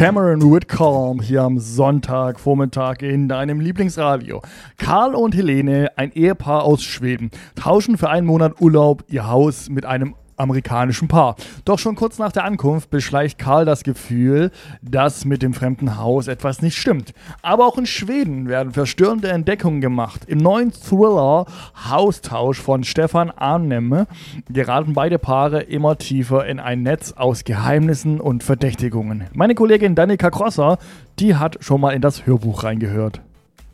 Cameron Whitcomb hier am Sonntagvormittag in deinem Lieblingsradio. Karl und Helene, ein Ehepaar aus Schweden, tauschen für einen Monat Urlaub ihr Haus mit einem amerikanischen Paar. Doch schon kurz nach der Ankunft beschleicht Karl das Gefühl, dass mit dem fremden Haus etwas nicht stimmt. Aber auch in Schweden werden verstörende Entdeckungen gemacht. Im neuen Thriller Haustausch von Stefan Arnemme geraten beide Paare immer tiefer in ein Netz aus Geheimnissen und Verdächtigungen. Meine Kollegin Danica Crosser, die hat schon mal in das Hörbuch reingehört.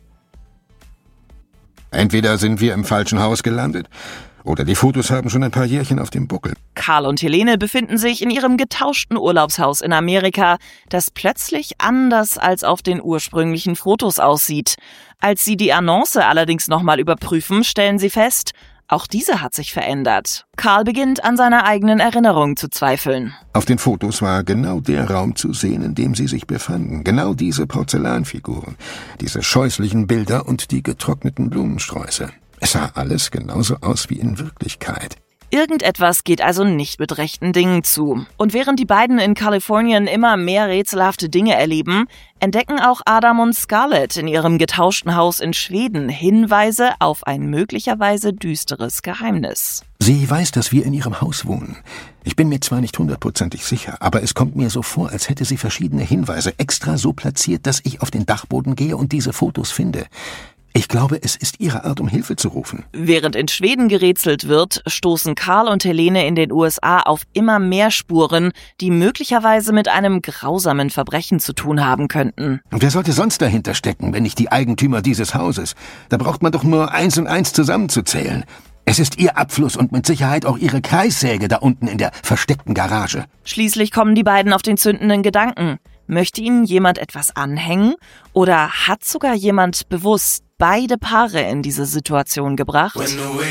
Entweder sind wir im falschen Haus gelandet, oder die Fotos haben schon ein paar Jährchen auf dem Buckel. Karl und Helene befinden sich in ihrem getauschten Urlaubshaus in Amerika, das plötzlich anders als auf den ursprünglichen Fotos aussieht. Als sie die Annonce allerdings nochmal überprüfen, stellen sie fest, auch diese hat sich verändert. Karl beginnt an seiner eigenen Erinnerung zu zweifeln. Auf den Fotos war genau der Raum zu sehen, in dem sie sich befanden. Genau diese Porzellanfiguren, diese scheußlichen Bilder und die getrockneten Blumensträuße. Es sah alles genauso aus wie in Wirklichkeit. Irgendetwas geht also nicht mit rechten Dingen zu. Und während die beiden in Kalifornien immer mehr rätselhafte Dinge erleben, entdecken auch Adam und Scarlett in ihrem getauschten Haus in Schweden Hinweise auf ein möglicherweise düsteres Geheimnis. Sie weiß, dass wir in ihrem Haus wohnen. Ich bin mir zwar nicht 100% sicher, aber es kommt mir so vor, als hätte sie verschiedene Hinweise extra so platziert, dass ich auf den Dachboden gehe und diese Fotos finde. Ich glaube, es ist ihre Art, um Hilfe zu rufen. Während in Schweden gerätselt wird, stoßen Karl und Helene in den USA auf immer mehr Spuren, die möglicherweise mit einem grausamen Verbrechen zu tun haben könnten. Und wer sollte sonst dahinter stecken, wenn nicht die Eigentümer dieses Hauses? Da braucht man doch nur 1 und 1 zusammenzuzählen. Es ist ihr Abfluss und mit Sicherheit auch ihre Kreissäge da unten in der versteckten Garage. Schließlich kommen die beiden auf den zündenden Gedanken. Möchte ihnen jemand etwas anhängen? Oder hat sogar jemand bewusst beide Paare in diese Situation gebracht?